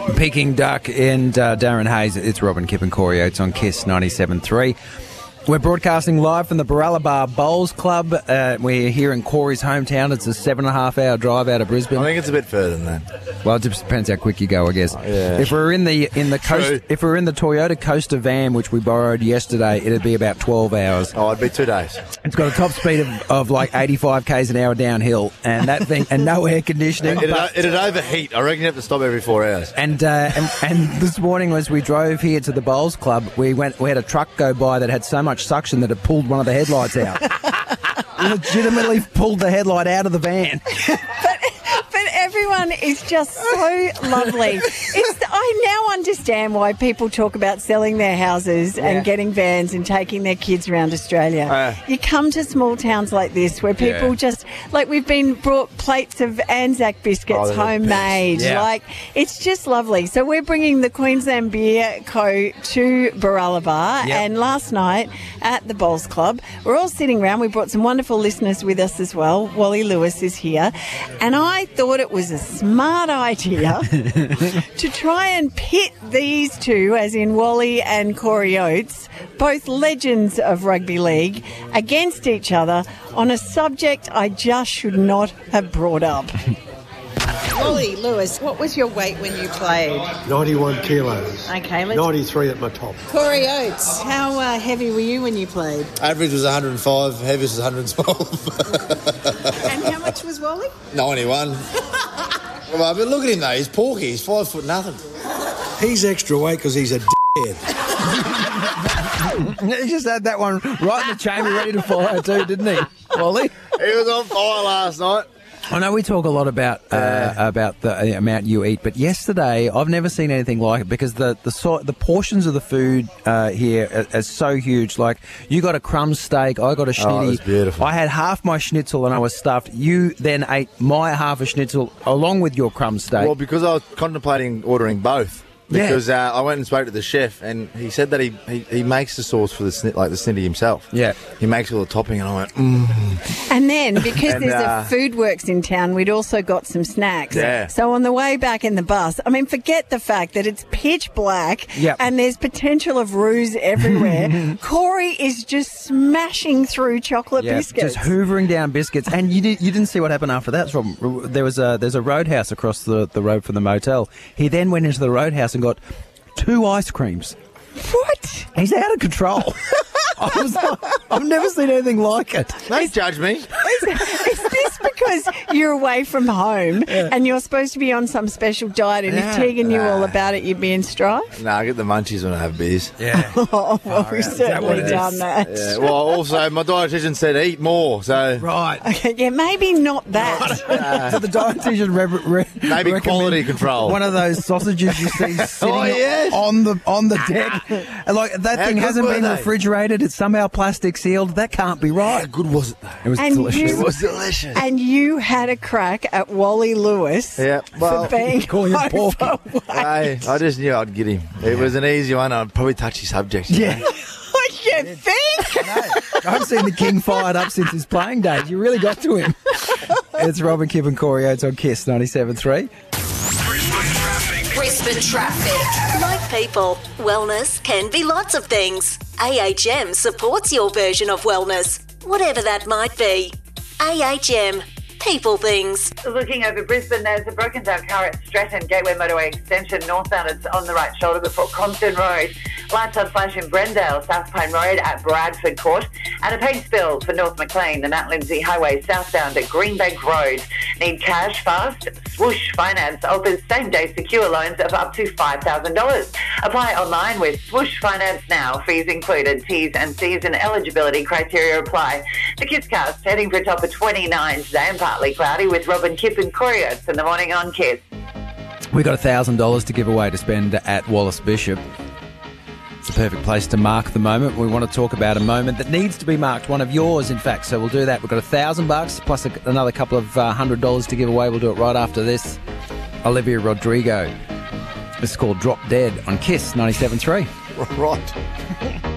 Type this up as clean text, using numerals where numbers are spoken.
Peking Duck and Darren Hayes. It's Robin Kipp and Corey Oates on KISS 97.3. We're broadcasting live from the Baralaba Bowls Club. We're here in Corey's hometown. It's a 7.5-hour drive out of Brisbane. I think it's a bit further than that. Well, it just depends how quick you go, I guess. Yeah. If we're in the Toyota Coaster van, which we borrowed yesterday, it'd be about 12 hours. Oh, it'd be 2 days. It's got a top speed of like 85 k's an hour downhill, and that thing, and no air conditioning. It'd overheat. I reckon you have to stop every 4 hours. And this morning, as we drove here to the Bowls Club, we had a truck go by that had so much suction that it pulled one of the headlights out. Legitimately pulled the headlight out of the van. But everyone is just so lovely. I now understand why people talk about selling their houses and getting vans and taking their kids around Australia. You come to small towns like this where people just, like, we've been brought plates of Anzac biscuits homemade. Like, it's just lovely. So we're bringing the Queensland Beer Co. to Baralaba. And last night at the Bowls Club, we're all sitting around. We brought some wonderful listeners with us as well. Wally Lewis is here. And I thought it was a smart idea to try and pit these two, as in Wally and Corey Oates, both legends of rugby league, against each other on a subject I just should not have brought up. Wally Lewis, what was your weight when you played? 91 kilos. Okay, 93 at my top. Corey Oates, how heavy were you when you played? Average was 105, heaviest was 112. And how much was Wally? 91. Well, but look at him though, he's porky, he's 5 foot nothing. He's extra weight because he's a d***head. He just had that one right in the chamber ready to fire too, didn't he, Wally? He was on fire last night. I know we talk a lot about the amount you eat, but yesterday I've never seen anything like it because the portions of the food here are so huge. Like, you got a crumb steak, I got a schnitty. Oh, it was beautiful. I had half my schnitzel and I was stuffed. You then ate my half a schnitzel along with your crumb steak. Well, because I was contemplating ordering both. Because I went and spoke to the chef, and he said that he makes the sauce for the snitty himself. Yeah, he makes all the topping, and I went. And then, because there's a Food Works in town, we'd also got some snacks. Yeah. So on the way back in the bus, I mean, forget the fact that it's pitch black and there's potential of ruse everywhere. Corey is just smashing through chocolate biscuits. Just hoovering down biscuits. And you didn't see what happened after that. There's a roadhouse across the road from the motel. He then went into the roadhouse and got 2 ice creams. What? He's out of control. I've never seen anything like it. Don't judge me. Is this because you're away from home and you're supposed to be on some special diet, and if Tegan knew all about it, you'd be in strife? No, I get the munchies when I have beers. Yeah. We've certainly done that. Yeah. Well, also, my dietitian said eat more, so... Right. Okay, yeah, maybe not that. So the dietitian maybe quality control. One of those sausages you see sitting on the deck. And like, that thing hasn't been refrigerated. It's somehow plastic sealed. That can't be right. How good was it, though? It was delicious. It was delicious. And you had a crack at Wally Lewis for being calling him porky. Hey, I just knew I'd get him. It was an easy one. I'd probably touch his subject. You think? I haven't seen the King fired up since his playing days. You really got to him. It's Robin Kipp and Corey Oates on KISS 97.3. Brisbane traffic. Like people, wellness can be lots of things. AHM supports your version of wellness, whatever that might be. AHM. People things. Looking over Brisbane, there's a broken down car at Stratton Gateway Motorway Extension northbound. It's on the right shoulder before Compton Road. Lights on flash in Brendale, South Pine Road at Bradford Court. And a paint spill for North Maclean, the Mount Lindsay Highway southbound at Greenbank Road. Need cash fast? Swoosh Finance offers same-day secure loans of up to $5,000. Apply online with Swoosh Finance now. Fees included. T's and C's and eligibility criteria apply. The KISScast heading for a top of 29 today and partly cloudy with Robin Kipp and Corey Oates in the morning on KISS. We got $1,000 to give away to spend at Wallace Bishop. It's the perfect place to mark the moment. We want to talk about a moment that needs to be marked, one of yours, in fact. So we'll do that. We've got $1,000 plus another couple of $100 to give away. We'll do it right after this. Olivia Rodrigo. This is called Drop Dead on KISS 97.3. Right.